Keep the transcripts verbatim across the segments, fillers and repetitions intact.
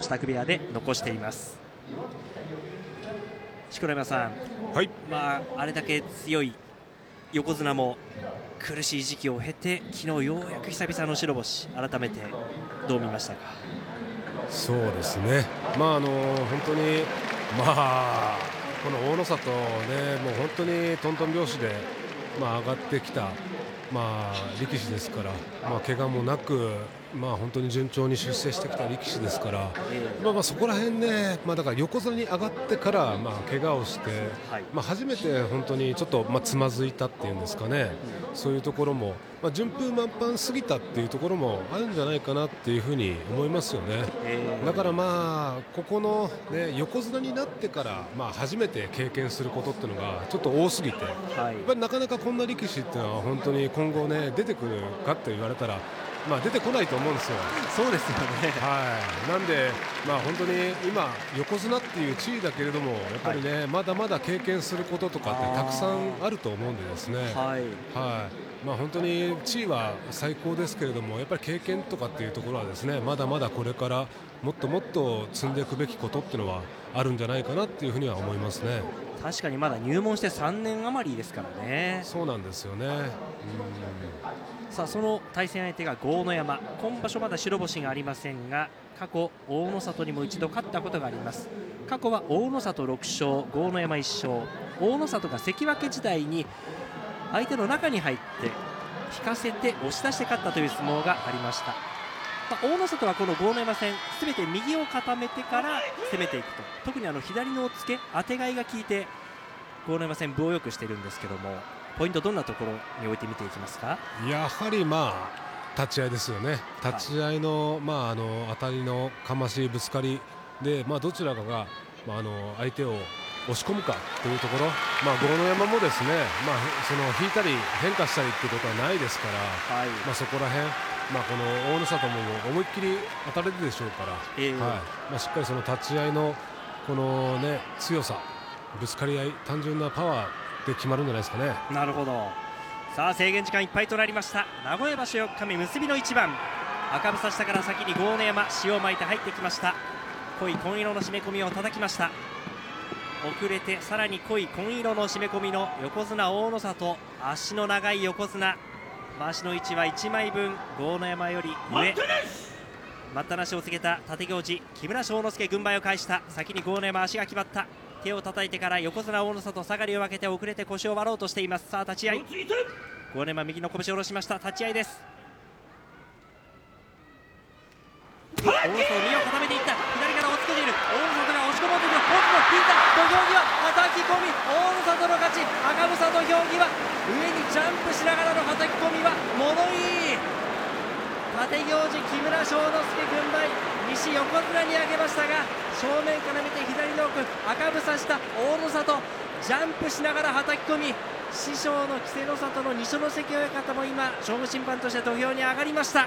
支度部屋で残しています。錣山さん、 はい、 まあ、あれだけ強い横綱も苦しい時期を経て昨日ようやく久々の白星、改めてどう見ましたか？ そうですね、まああの本当に、まあ、この大の里ね、もう本当にトントン拍子で、まあ、上がってきた、まあ、力士ですから、まあ、怪我もなく、まあ、本当に順調に出世してきた力士ですから、まあ、まあそこら辺ね、まあ、だから横綱に上がってから、まあ、怪我をして、 はい、 まあ、初めて本当にちょっと、まあ、つまずいたっていうんですかね、うん、そういうところも、まあ、順風満帆過ぎたっていうところもあるんじゃないかなっていうふうに思いますよね。だからまあここの、ね、横綱になってから、まあ、初めて経験することっていうのがちょっと多すぎて、はい、やっぱりなかなかこんな力士っていうのは本当に今後ね出てくるかって言われたら、まあ、出てこないと思うんですよ。 そうですよね、 はい、なんで、まあ、本当に今横綱っていう地位だけれどもやっぱりね、はい、まだまだ経験することとかってたくさんあると思うんでですね、はいはい、まあ、本当に地位は最高ですけれどもやっぱり経験とかっていうところはですねまだまだこれからもっともっと積んでいくべきことっていうのはあるんじゃないかなっていうふうには思いますね。 確かにまだ入門してさんねん余りですからね。 そうなんですよね。うん、 さあその対戦相手が豪ノ山、今場所まだ白星がありませんが過去大の里にも一度勝ったことがあります。過去は大の里ろく勝、豪ノ山いっ勝。大の里が関脇時代に相手の中に入って引かせて押し出して勝ったという相撲がありました。まあ、大の里はこの豪ノ山戦すべて右を固めてから攻めていくと、特にあの左の押っつけ当てがいが効いて豪ノ山戦分をよくしているんですけども、ポイントどんなところに置いて見ていきますか？ やはりまあ立ち合いですよね。立ち合いの、はい、まあ、あの当たりのかましぶつかりで、まあ、どちらかが、まあ、あの相手を押し込むかというところ、まあ、豪ノ山もですね、まあ、その引いたり変化したりということはないですから、はい、まあ、そこら辺、まあ、この大の里も思いっきり当たれるでしょうから、えー、はい、まあ、しっかりその立ち合いのこの、ね、強さ、ぶつかり合い、単純なパワーで決まるんじゃないですかね。 なるほど。さあ制限時間いっぱいとなりました。名古屋場所よっかめ結びの一番、赤房下から先に豪ノ山塩を巻いて入ってきました。濃い紺色の締め込みを叩きました。遅れてさらに濃い紺色の締め込みの横綱大の里、足の長い横綱、足の位置はいちまいぶん豪ノ山より上、待ったなしを告げた立行司木村庄之助、軍配を返した。先に豪ノ山足が決まった。手を叩いてから横綱大の里下がりを分けて遅れて腰を割ろうとしています。さあ立ち合い、豪ノ山右の拳を下ろしました。立ち合いです。大の里身を固めていった。左から押っつけている大の里が押し込もうという奥の引いた土俵際、叩き込み、大の里の勝ち。赤房土俵際、上にジャンプしながらの叩き込みは物言い。立行司木村庄之助、軍配西横綱に上げましたが、正面から見て左の奥、赤房下大の里ジャンプしながら叩き込み、師匠の稀勢の里の二所ノ関親方も今勝負審判として土俵に上がりました。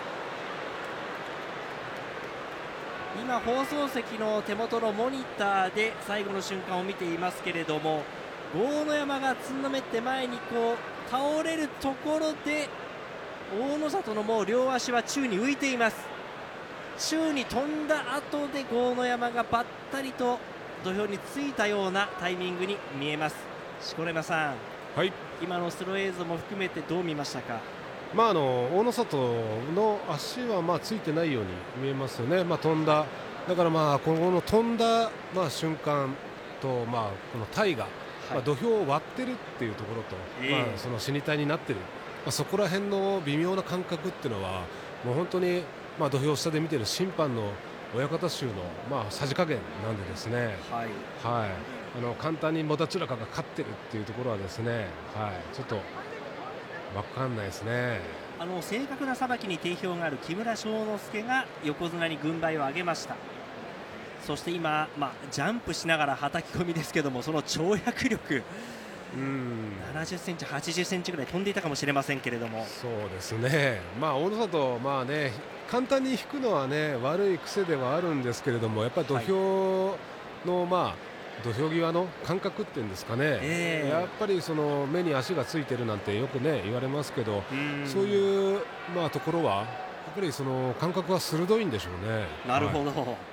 今放送席の手元のモニターで最後の瞬間を見ていますけれども、豪ノ山がつんのめって前にこう倒れるところで大の里のもう両足は宙に浮いています。宙に飛んだ後で豪ノ山がばったりと土俵についたようなタイミングに見えます。錣山さん、はい、今のスロー映像も含めてどう見ましたか？ まあ、あの大の里の足はまあついてないように見えますよね。まあ、飛んだ、だからまあこの飛んだまあ瞬間と、まあこの体が、まあ土俵を割ってるっていうところと、まあその死に体になってる、まあそこら辺の微妙な感覚っていうのはもう本当にまあ土俵下で見てる審判の親方衆のまあさじ加減なんでですね。はい。はい。あの簡単にもたちらかが勝ってるっていうところはですね、はい、ちょっとわかんないですね。 あの正確なさばきに定評がある木村庄之助が横綱に軍配を上げました。そして今、まあ、ジャンプしながらはたき込みですけども、その跳躍力、うんななじゅっセンチはちじゅっセンチぐらい飛んでいたかもしれませんけれども。 そうですね、まあ、大の里、まあね、簡単に引くのは、ね、悪い癖ではあるんですけれども、やっぱり土俵の、はい、まあ土俵際の感覚っていうんですかね、えー、やっぱりその目に足がついてるなんてよくね言われますけど、そういう、まあ、ところはやっぱりその感覚は鋭いんでしょうね。 なるほど、はい